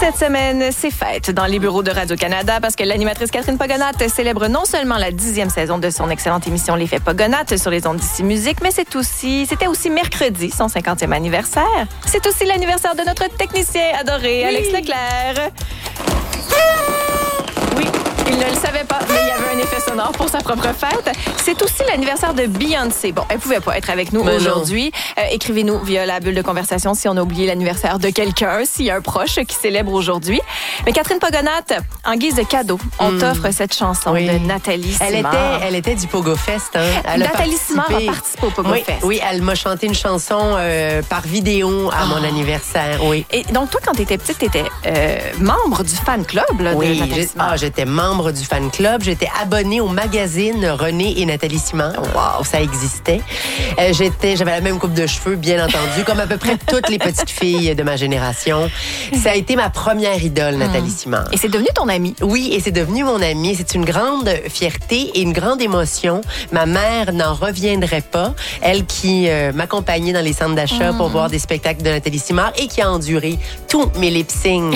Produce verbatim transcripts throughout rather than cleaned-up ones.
Cette semaine, c'est fête dans les bureaux de Radio-Canada parce que l'animatrice Catherine Pogonatte célèbre non seulement la dixième saison de son excellente émission L'Effet Pogonatte sur les ondes d'Ici Musique, mais c'est aussi, c'était aussi mercredi, son cinquantième anniversaire. C'est aussi l'anniversaire de notre technicien adoré, oui. Alex Leclerc. Oui. Il ne le savait pas, mais il y avait un effet sonore pour sa propre fête. C'est aussi l'anniversaire de Beyoncé. Bon, elle pouvait pas être avec nous mais aujourd'hui. Euh, écrivez-nous via la bulle de conversation si on a oublié l'anniversaire de quelqu'un, s'il y a un proche qui célèbre aujourd'hui. Mais Catherine Pogonatte, en guise de cadeau, on mm. t'offre cette chanson oui. de Nathalie Simard. Elle était, elle était du Pogo Fest. Hein. Elle Nathalie Simard a participé au Pogo oui, Fest. Oui, elle m'a chanté une chanson euh, par vidéo à oh. mon anniversaire. Oui. Et donc, toi, quand tu étais petite, tu étais euh, membre du fan club là, oui, de Nathalie Simard. Ah, j'étais membre du fan club. J'étais abonnée au magazine René et Nathalie Simard. Wow, ça existait. Euh, j'étais, j'avais la même coupe de cheveux, bien entendu, comme à peu près toutes les petites filles de ma génération. Ça a été ma première idole, Nathalie Simard. Et c'est devenu ton amie. Oui, et c'est devenu mon amie. C'est une grande fierté et une grande émotion. Ma mère n'en reviendrait pas. Elle qui euh, m'accompagnait dans les centres d'achat mmh. pour voir des spectacles de Nathalie Simard et qui a enduré tous mes lip-syncs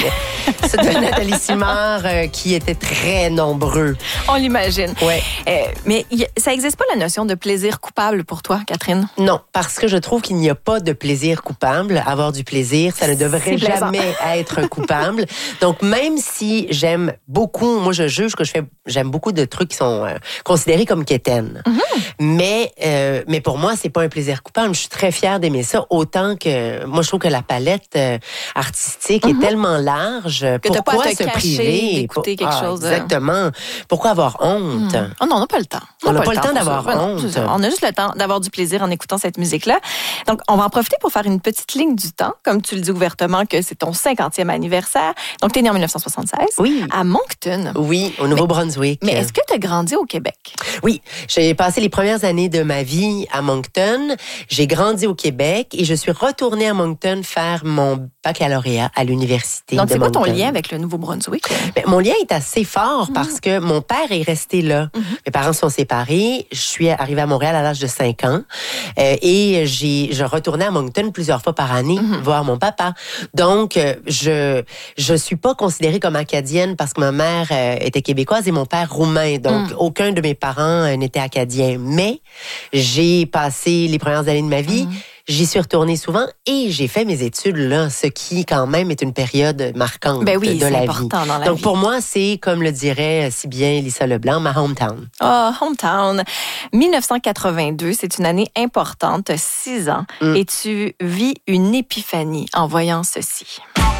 de Nathalie Simard euh, qui étaient très nombreux. On l'imagine. Ouais. Euh, mais y, ça n'existe pas la notion de plaisir coupable pour toi, Catherine? Non, parce que je trouve qu'il n'y a pas de plaisir coupable. Avoir du plaisir, ça ne devrait jamais être coupable. Donc, même si j'aime beaucoup, moi, je juge que je fais, j'aime beaucoup de trucs qui sont euh, considérés comme quétaines. Mm-hmm. Mais, euh, mais pour moi, c'est pas un plaisir coupable. Je suis très fière d'aimer ça, autant que moi, je trouve que la palette euh, artistique mm-hmm. est tellement large. Que pourquoi t'as pas à te se cacher priver d'écouter quelque ah, chose? Exactement. Pourquoi avoir honte? Mm. Oh non, on n'a pas le temps. On n'a pas, pas le temps, temps d'avoir ça. honte. Non, on a juste le temps d'avoir du plaisir en écoutant cette musique-là. Donc, on va en profiter pour faire une petite ligne du temps. Comme tu le dis ouvertement que c'est ton cinquantième anniversaire. Donc, tu es né en dix-neuf cent soixante-seize. Oui. À Moncton. Oui, au Nouveau-Brunswick. Mais, mais est-ce que tu as grandi au Québec? Oui. J'ai passé les premières années de ma vie à Moncton. J'ai grandi au Québec et je suis retournée à Moncton faire mon baccalauréat à l'université Donc, de c'est quoi Moncton. ton lien avec le Nouveau-Brunswick? Ben, mon lien est assez fort parce mm. que mon père est resté là. Mm-hmm. Mes parents sont séparés. Je suis arrivée à Montréal à l'âge de cinq ans euh, et j'ai, je retournais à Moncton plusieurs fois par année mm-hmm. voir mon papa. Donc, euh, je je suis pas considérée comme acadienne parce que ma mère euh, était québécoise et mon père roumain. Donc, mm. aucun de mes parents euh, n'était acadien. Mais j'ai passé les premières années de ma vie. Mm. J'y suis retournée souvent et j'ai fait mes études là, ce qui quand même est une période marquante ben oui, de la vie. Dans la Donc vie. pour moi, c'est comme le dirait si bien Lisa Leblanc, ma hometown. Oh, hometown. dix-neuf cent quatre-vingt-deux, c'est une année importante, six ans, mm. et tu vis une épiphanie en voyant ceci.